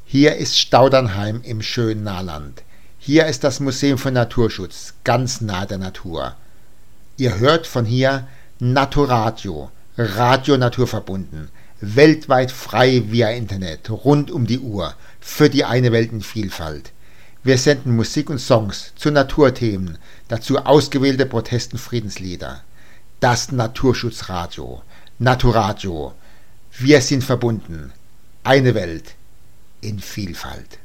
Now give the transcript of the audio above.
Hier ist Staudernheim im schönen Nahland. Hier ist das Museum für Naturschutz, ganz nah der Natur. Ihr hört von hier Naturadio, Radio naturverbunden, weltweit frei via Internet, rund um die Uhr, für die eine Welt in Vielfalt. Wir senden Musik und Songs zu Naturthemen, dazu ausgewählte Protest- und Friedenslieder. Das Naturschutzradio, Naturadio. Wir sind verbunden. Eine Welt in Vielfalt.